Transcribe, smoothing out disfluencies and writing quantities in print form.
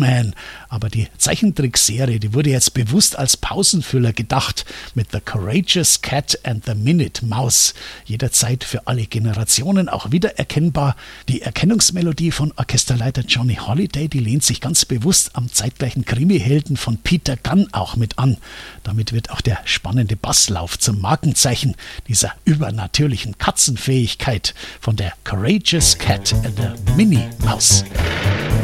Batman. Aber die Zeichentrickserie, die wurde jetzt bewusst als Pausenfüller gedacht mit The Courageous Cat and the Minute Mouse. Jederzeit für alle Generationen auch wiedererkennbar. Die Erkennungsmelodie von Orchesterleiter Johnny Holiday, die lehnt sich ganz bewusst am zeitgleichen Krimi-Helden von Peter Gunn auch mit an. Damit wird auch der spannende Basslauf zum Markenzeichen dieser übernatürlichen Katzenfähigkeit von der Courageous Cat and the Minnie Maus.